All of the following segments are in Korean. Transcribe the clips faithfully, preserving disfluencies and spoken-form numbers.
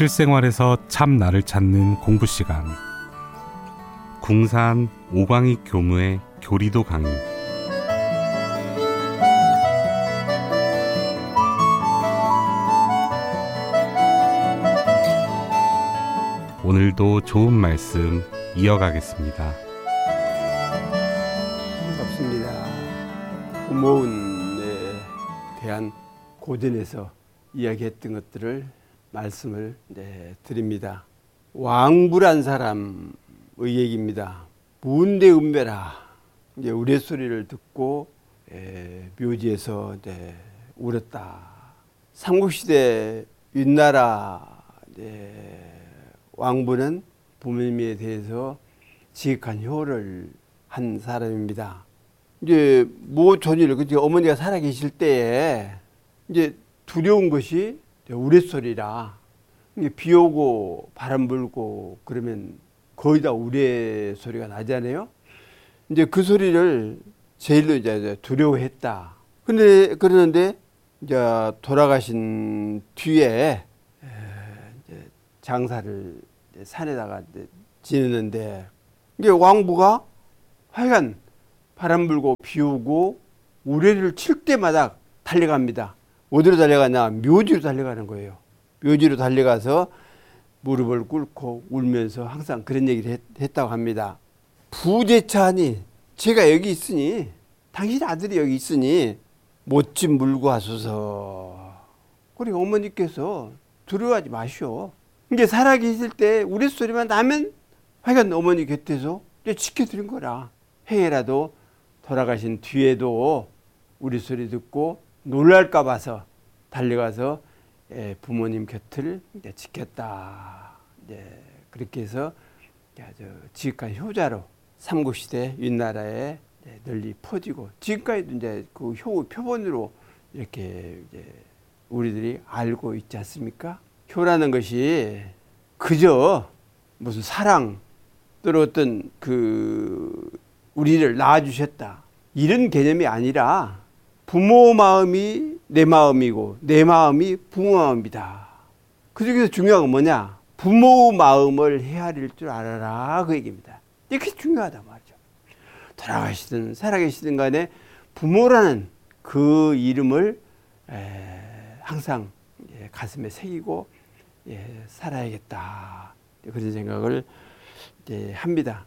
실생활에서 참 나를 찾는 공부 시간. 궁산 오광익 교무의 교리도 강의. 오늘도 좋은 말씀 이어가겠습니다. 반갑습니다. 부모운에 대한 고전에서 이야기했던 것들을 말씀을 네, 드립니다. 왕불한 사람의 얘기입니다. 무은대 은배라. 이제 우레소리를 듣고 에, 묘지에서 네, 울었다. 삼국시대 윗나라 네, 왕부는 부모님에 대해서 지극한 효를 한 사람입니다. 이제 모 전일 그 어머니가 살아계실 때에 이제 두려운 것이 우레소리라. 비 오고 바람 불고 그러면 거의 다 우레소리가 나잖아요. 이제 그 소리를 제일로 이제 두려워했다. 근데 그러는데 이제 돌아가신 뒤에 이제 장사를 이제 산에다가 이제 지내는데 이게 왕부가 하여간 바람 불고 비 오고 우레를 칠 때마다 달려갑니다. 어디로 달려가냐? 묘지로 달려가는 거예요. 묘지로 달려가서 무릎을 꿇고 울면서 항상 그런 얘기를 했, 했다고 합니다. 부대차하니 제가 여기 있으니 당신 아들이 여기 있으니 못 좀 물고 하소서. 그리고 어머니께서 두려워하지 마시오. 이게 살아계실 때 우레소리만 나면 하여간 어머니 곁에서 지켜드린 거라. 해라도 돌아가신 뒤에도 우레소리 듣고 놀랄까 봐서 달려가서 부모님 곁을 지켰다. 그렇게 해서 아주 지극한 효자로 삼국시대 윗나라에 널리 퍼지고 지금까지도 이제 그 효 표본으로 이렇게 이제 우리들이 알고 있지 않습니까? 효라는 것이 그저 무슨 사랑 또는 어떤 그 우리를 낳아주셨다 이런 개념이 아니라 부모 마음이 내 마음이고 내 마음이 부모 마음이다. 그 중에서 중요한 건 뭐냐? 부모 마음을 헤아릴 줄 알아라 그 얘기입니다. 이게 중요하단 말이죠. 돌아가시든 살아계시든 간에 부모라는 그 이름을 에, 항상 예, 가슴에 새기고 예, 살아야겠다. 그런 생각을 예, 합니다.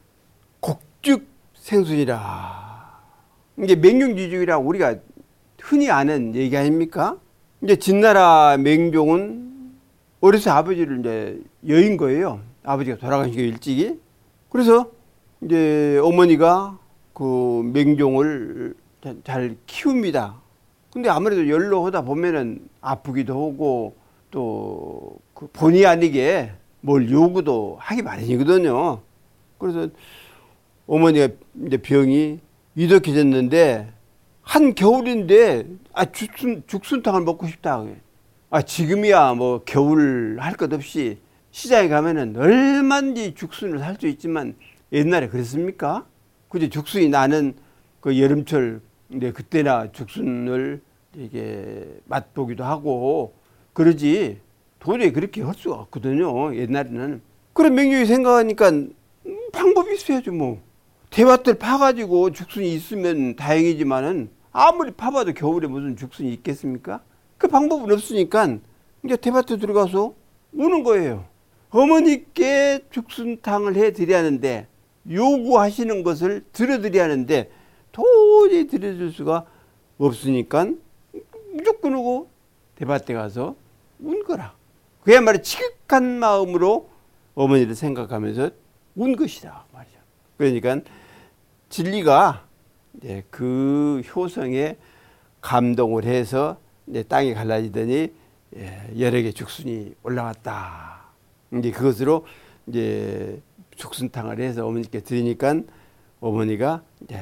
곡죽생순이라. 이게 맹경지죽이라 우리가 흔히 아는 얘기 아닙니까? 이제 진나라 맹종은 어려서 아버지를 이제 여인 거예요. 아버지가 돌아가신 게 일찍이. 그래서 이제 어머니가 그 맹종을 잘 키웁니다. 근데 아무래도 연로하다 보면은 아프기도 하고 또 그 본의 아니게 뭘 요구도 하기 마련이거든요. 그래서 어머니가 이제 병이 위독해졌는데 한 겨울인데 아 죽순 죽순탕을 먹고 싶다. 아 지금이야 뭐 겨울 할 것 없이 시장에 가면은 얼마든지 죽순을 살 수 있지만 옛날에 그랬습니까? 그저 죽순이 나는 그 여름철 근데 그때나 죽순을 이게 맛보기도 하고 그러지 도저히 그렇게 할 수가 없거든요. 옛날에는. 그런 맹종이 생각하니까 방법이 있어야죠 뭐. 대밭을 파가지고 죽순이 있으면 다행이지만은 아무리 파봐도 겨울에 무슨 죽순이 있겠습니까? 그 방법은 없으니까 이제 대밭에 들어가서 우는 거예요. 어머니께 죽순탕을 해드려야 하는데 요구하시는 것을 들어드려야 하는데 도저히 들어줄 수가 없으니까 무조건 우고 대밭에 가서 운 거라. 그야말로 지극한 마음으로 어머니를 생각하면서 운 것이다 말이죠. 그러니까 진리가 이제 그 효성에 감동을 해서 이제 땅이 갈라지더니 여러 개 죽순이 올라왔다. 이제 그것으로 이제 죽순탕을 해서 어머니께 드리니까 어머니가 이제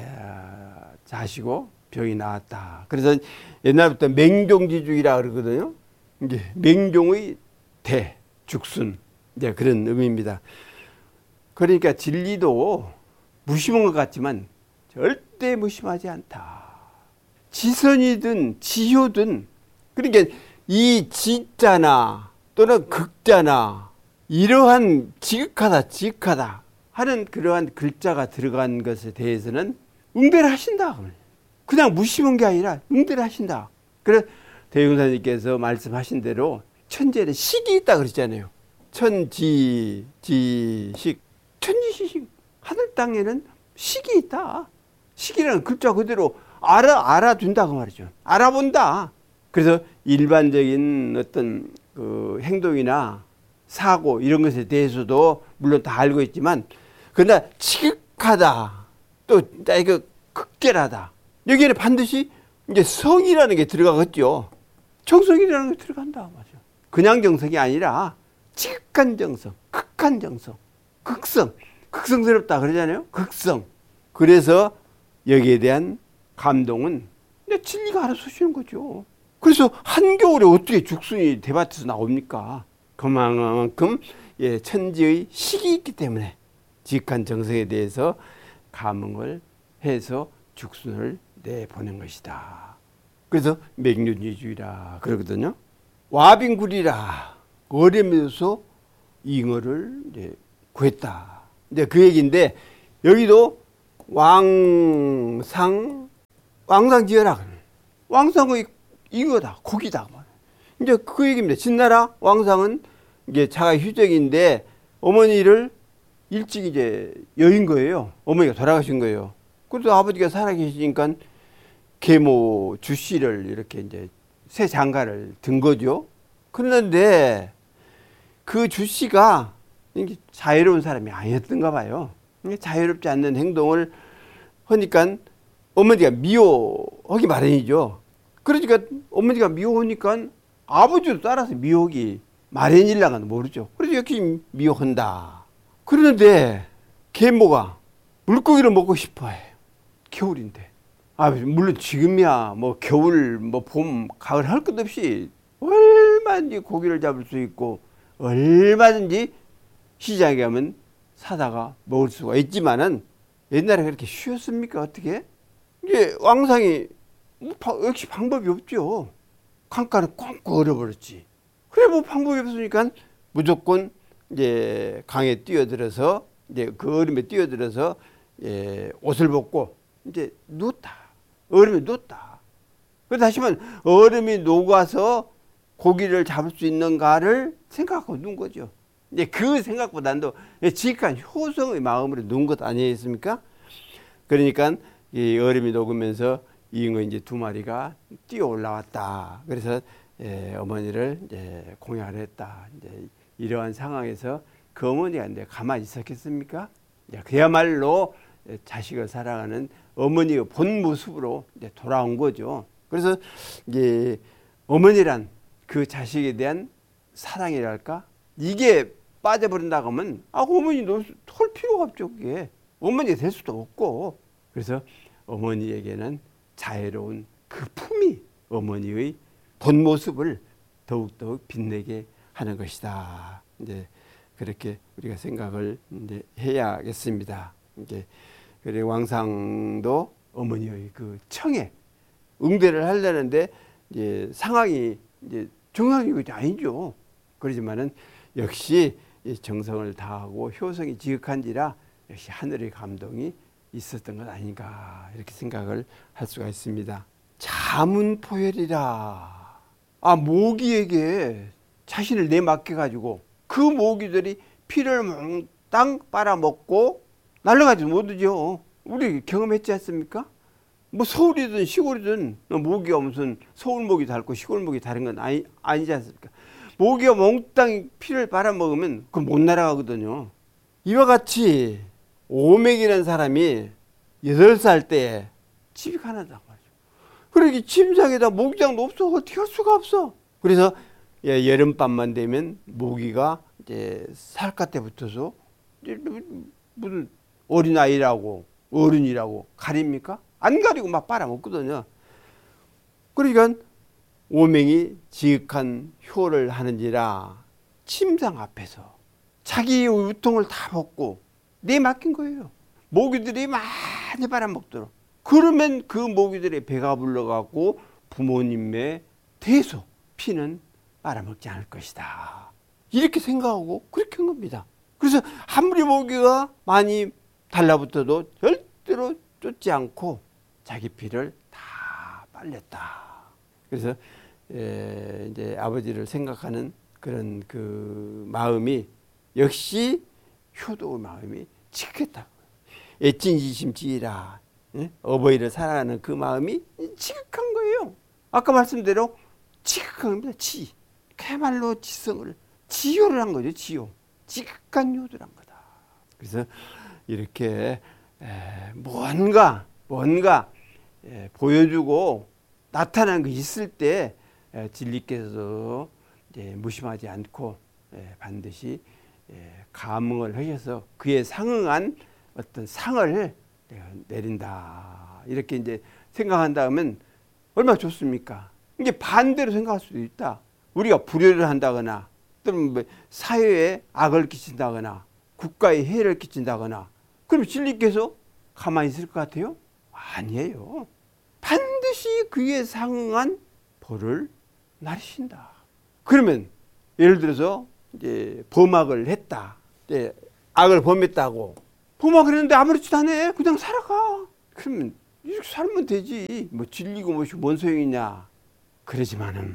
자시고 병이 나았다. 그래서 옛날부터 맹종지죽이라 그러거든요. 이제 맹종의 대 죽순 이제 그런 의미입니다. 그러니까 진리도 무심한 것 같지만 절대 무심하지 않다. 지선이든 지효든 그러니까 이 지자나 또는 극자나 이러한 지극하다 지극하다 하는 그러한 글자가 들어간 것에 대해서는 응대를 하신다. 그냥 무심한 게 아니라 응대를 하신다. 그래서 대웅사님께서 말씀하신 대로 천지에는 식이 있다 그랬잖아요. 천지, 지식, 천지시식. 하늘 땅에는 식이 있다. 식이라는 글자 그대로 알아, 알아둔다 그 말이죠. 알아본다. 그래서 일반적인 어떤 그 행동이나 사고 이런 것에 대해서도 물론 다 알고 있지만 그러나 지극하다 또 이거 극결하다 여기에는 반드시 이제 성이라는 게 들어가겠죠. 정성이라는 게 들어간다 맞아. 그냥 정성이 아니라 지극한 정성, 극한 정성, 극성, 극성스럽다 그러잖아요. 극성. 그래서 여기에 대한 감동은 진리가 알아서 주는 거죠. 그래서 한겨울에 어떻게 죽순이 대밭에서 나옵니까? 그만큼 예, 천지의 식이 있기 때문에 지극한 정성에 대해서 감흥을 해서 죽순을 내보낸 것이다. 그래서 맹륜이주의라 그러거든요. 와빙구리라 어려면서 잉어를 이제 구했다. 이제 그 얘기인데 여기도 왕상 왕상 지어라. 왕상의 잉어다 고기다. 이제 그 얘기입니다. 진나라 왕상은 이게 자가 휴적인데 어머니를 일찍 이제 여인 거예요. 어머니가 돌아가신 거예요. 그래도 아버지가 살아계시니까 계모 주씨를 이렇게 이제 새 장가를 든 거죠. 그런데 그 주씨가 자유로운 사람이 아니었던가 봐요. 자유롭지 않는 행동을 하니까 어머니가 미워하기 마련이죠. 그러니까 어머니가 미워하니까 아버지도 따라서 미워하기 마련일랑은 모르죠. 그래서 역시 미워한다. 그런데 계모가 물고기를 먹고 싶어해. 겨울인데. 아, 물론 지금이야 뭐 겨울 뭐 봄 가을 할 것 없이 얼마든지 고기를 잡을 수 있고 얼마든지 시장에 가면 사다가 먹을 수가 있지만은 옛날에 그렇게 쉬웠습니까? 어떻게? 이게 왕상이 뭐 역시 방법이 없죠. 강가는 꽁꽁 얼어버렸지. 그래 뭐 방법이 없으니까 무조건 이제 강에 뛰어들어서 이제 그 얼음에 뛰어들어서 예, 옷을 벗고 이제 누웠다. 얼음에 누웠다. 그 다시만 얼음이 녹아서 고기를 잡을 수 있는가를 생각하고 누운 거죠. 이제 그 생각보다도 지극한 효성의 마음으로 누운 것 아니겠습니까? 그러니까 이 얼음이 녹으면서 잉어 이제 두 마리가 뛰어 올라왔다. 그래서 예, 어머니를 이제 공양을 했다. 이제 이러한 상황에서 그 어머니가 이제 가만히 있었겠습니까? 그야말로 자식을 사랑하는 어머니의 본 모습으로 이제 돌아온 거죠. 그래서 이게 어머니란 그 자식에 대한 사랑이랄까? 이게 빠져버린다고 하면 아, 어머니 볼 필요가 없죠. 그게 어머니가 될 수도 없고. 그래서 어머니에게는 자애로운 그 품이 어머니의 본 모습을 더욱더욱 빛내게 하는 것이다. 이제 그렇게 우리가 생각을 이제 해야겠습니다. 이제 그래 왕상도 어머니의 그 청에 응대를 하려는데 이제 상황이 이제 정상이 아니죠. 그러지만은 역시 정성을 다하고 효성이 지극한지라 역시 하늘의 감동이 있었던 것 아닌가 이렇게 생각을 할 수가 있습니다. 자문포열이라. 아, 모기에게 자신을 내맡겨 가지고 그 모기들이 피를 몽땅 빨아먹고 날아가지 못하죠. 우리 경험했지 않습니까? 뭐 서울이든 시골이든 모기가 무슨 서울 모기 다르고 시골 모기 다른 건 아니, 아니지 않습니까? 모기가 몽땅 피를 빨아먹으면 그건 못 날아가거든요. 이와 같이 오맥이라는 사람이 여덟 살 때 집이 가난하단 말이죠. 그러기 침상에다 모기장도 없어. 어떻게 할 수가 없어. 그래서 예, 여름밤만 되면 모기가 이제 살갗에 붙어서 이제 무슨 어린아이라고 어른이라고 가립니까? 안 가리고 막 빨아먹거든요. 그러니까 오맹이 지극한 효를 하는지라 침상 앞에서 자기의 우통을 다 벗고 내맡긴 거예요. 모기들이 많이 빨아먹도록. 그러면 그 모기들의 배가 불러갖고 부모님의 대소 피는 빨아먹지 않을 것이다. 이렇게 생각하고 그렇게 한 겁니다. 그래서 아무리 모기가 많이 달라붙어도 절대로 쫓지 않고 자기 피를 다 빨렸다. 그래서 에, 이제 아버지를 생각하는 그런 그 마음이 역시 효도의 마음이 지극했다. 애찐지심지이라, 예? 어버이를 사랑하는 그 마음이 지극한 거예요. 아까 말씀대로 지극한 겁니다. 지. 그야말로 지성을 지효를 한 거죠. 지효. 지극한 효도를 한 거다. 그래서 이렇게 에, 뭔가 뭔가 에, 보여주고 나타나는 것이 있을 때 에, 진리께서 이제 무심하지 않고 에, 반드시 에, 감응을 하셔서 그에 상응한 어떤 상을 내린다. 이렇게 이제 생각한다면 얼마나 좋습니까? 이게 반대로 생각할 수도 있다. 우리가 불효를 한다거나 또는 뭐 사회에 악을 끼친다거나 국가에 해를 끼친다거나 그럼 진리께서 가만히 있을 것 같아요? 아니에요. 반드시 그에 상응한 벌을 나르신다. 그러면 예를 들어서 이제 범악을 했다. 이제 악을 범했다고. 범악을 했는데 아무렇지도 않아. 그냥 살아가. 그러면 이렇게 살면 되지. 뭐 진리고 뭐시 뭔 소용이냐. 그러지만은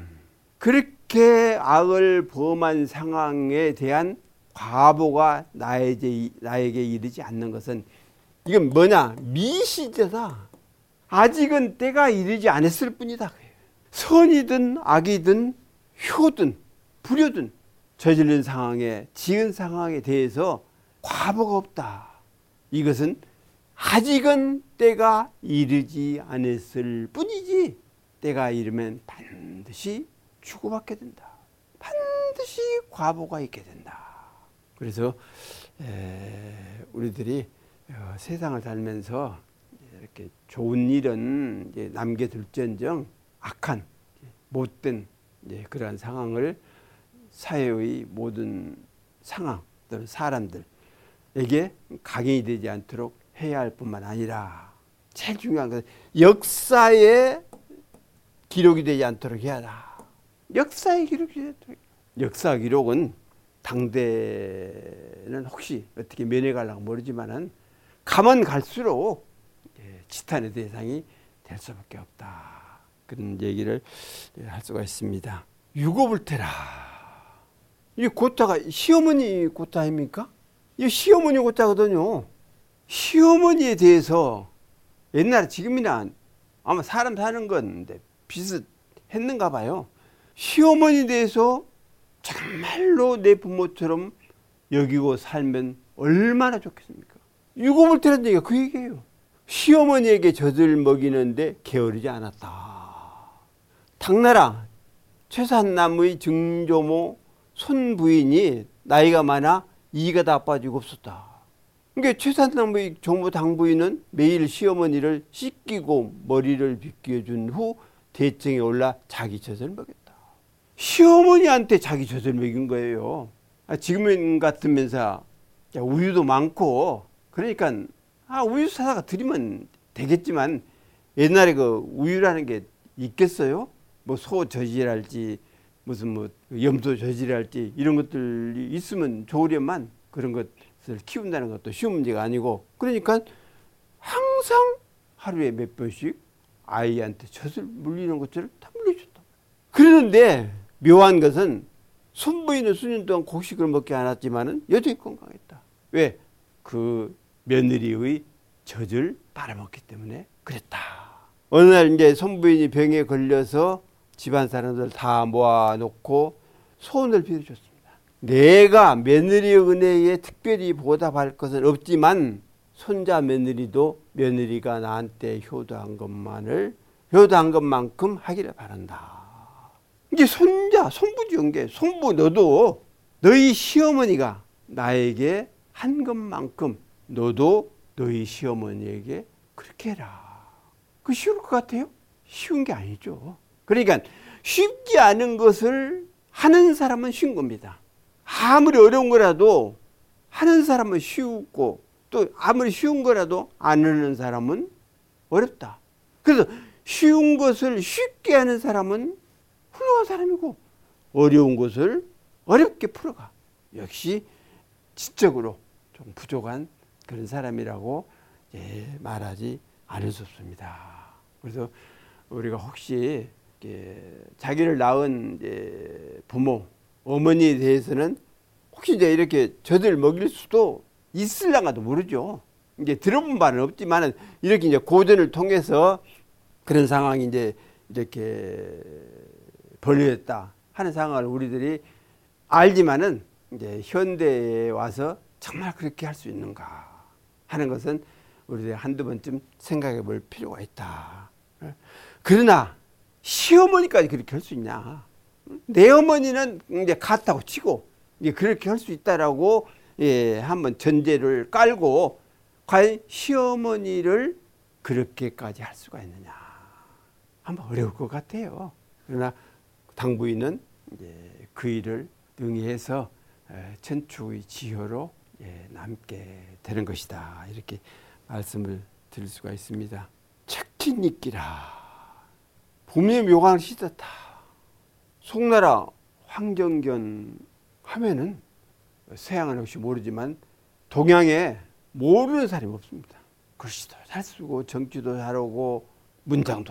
그렇게 악을 범한 상황에 대한 과보가 나에게, 나에게 이르지 않는 것은 이건 뭐냐? 미시제다. 아직은 때가 이르지 않았을 뿐이다. 선이든 악이든 효든 불효든 저지른 상황에 지은 상황에 대해서 과보가 없다. 이것은 아직은 때가 이르지 않았을 뿐이지 때가 이르면 반드시 주고받게 된다. 반드시 과보가 있게 된다. 그래서 에, 우리들이 어, 세상을 살면서 이렇게 좋은 일은 이제 남겨둘지언정 악한 못된 이제 그러한 상황을 사회의 모든 상황 또는 사람들에게 각인이 되지 않도록 해야 할 뿐만 아니라 제일 중요한 것은 역사에 기록이 되지 않도록 해야 한다. 역사에 기록이 되지 않도록. 역사 기록은 당대는 혹시 어떻게 면해가려고 모르지만은 가면 갈수록 지탄의 대상이 될 수밖에 없다. 그런 얘기를 할 수가 있습니다. 유고불태라. 이 고타가 시어머니 고타 아닙니까? 이 시어머니 고타거든요. 시어머니에 대해서 옛날에 지금이나 아마 사람 사는 건데 비슷했는가 봐요. 시어머니에 대해서 정말로 내 부모처럼 여기고 살면 얼마나 좋겠습니까? 유고불태라는 얘기가 그 얘기예요. 시어머니에게 젖을 먹이는데 게으르지 않았다. 당나라 최산남의 증조모 손부인이 나이가 많아 이가 다 빠지고 없었다. 그러니까 최산남의 조모 당부인은 매일 시어머니를 씻기고 머리를 빗겨준 후 대청에 올라 자기 젖을 먹였다. 시어머니한테 자기 젖을 먹인 거예요. 지금 같으면서 우유도 많고 그러니까 아, 우유 사다가 드리면 되겠지만 옛날에 그 우유라는 게 있겠어요? 뭐 소 젖이랄지 무슨 뭐 염소 젖이랄지 이런 것들이 있으면 좋으련만 그런 것을 키운다는 것도 쉬운 문제가 아니고 그러니까 항상 하루에 몇 번씩 아이한테 젖을 물리는 것처럼 다 물려줬다. 그러는데 묘한 것은 손부인은 수년 동안 곡식을 먹지 않았지만은 여전히 건강했다. 왜? 그 며느리의 젖을 빨아먹기 때문에 그랬다. 어느 날 이제 손부인이 병에 걸려서 집안 사람들 다 모아놓고 소원을 빌어줬습니다. 내가 며느리의 은혜에 특별히 보답할 것은 없지만 손자 며느리도 며느리가 나한테 효도한 것만을 효도한 것만큼 하기를 바란다. 이제 손자, 손부지은 게 손부 너도 너희 시어머니가 나에게 한 것만큼 너도 너희 시어머니에게 그렇게 해라. 그 쉬울 것 같아요? 쉬운 게 아니죠. 그러니까 쉽지 않은 것을 하는 사람은 쉬운 겁니다. 아무리 어려운 거라도 하는 사람은 쉽고 또 아무리 쉬운 거라도 안 하는 사람은 어렵다. 그래서 쉬운 것을 쉽게 하는 사람은 훌륭한 사람이고 어려운 것을 어렵게 풀어가. 역시 지적으로 좀 부족한 그런 사람이라고 예, 말하지 않을 수 없습니다. 그래서 우리가 혹시 자기를 낳은 이제 부모, 어머니에 대해서는 혹시 이제 이렇게 젖을 먹일 수도 있을랑가도 모르죠. 이제 들어본 바는 없지만은 이렇게 이제 고전을 통해서 그런 상황이 이제 이렇게 벌어졌다 하는 상황을 우리들이 알지만은 이제 현대에 와서 정말 그렇게 할 수 있는가 하는 것은 우리들이 한두 번쯤 생각해 볼 필요가 있다. 그러나 시어머니까지 그렇게 할 수 있냐? 내 어머니는 이제 같다고 치고 이제 그렇게 할 수 있다라고 예, 한번 전제를 깔고 과연 시어머니를 그렇게까지 할 수가 있느냐? 한번 어려울 것 같아요. 그러나 당부인은 이제 그 일을 능히해서 천추의 지효로 예, 남게 되는 것이다. 이렇게 말씀을 드릴 수가 있습니다. 책진익기라. 봄의 묘강을 씻었다. 송나라 황정견 하면은 서양은 혹시 모르지만 동양에 모르는 사람이 없습니다. 글씨도 잘 쓰고 정치도 잘하고 문장도